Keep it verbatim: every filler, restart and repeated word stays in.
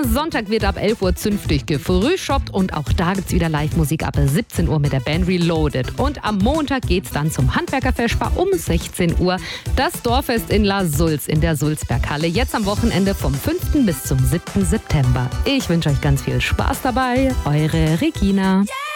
Sonntag wird ab elf Uhr zünftig gefrühshoppt und auch da gibt's wieder Live-Musik ab siebzehn Uhr mit der Band Reloaded. Und am Montag geht's dann zum Handwerkerfeschbar um sechzehn Uhr. Das Dorffest in La Sulz in der Sulzberghalle. Jetzt am Wochenende vom fünften bis zum siebten September. Ich wünsche euch ganz viel Spaß dabei. Eure Regina. Yeah!